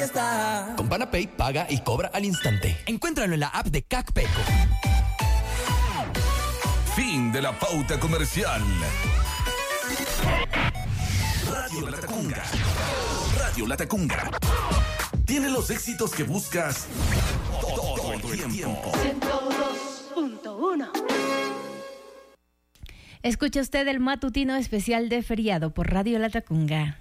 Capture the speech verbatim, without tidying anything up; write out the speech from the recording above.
Con Panapay paga y cobra al instante. Encuéntralo en la app de CacPeco. Fin de la pauta comercial. Radio La Tacunga. Radio La Tacunga. Tiene los éxitos que buscas todo el tiempo. ciento dos punto uno. Escucha usted el matutino especial de feriado por Radio La Tacunga.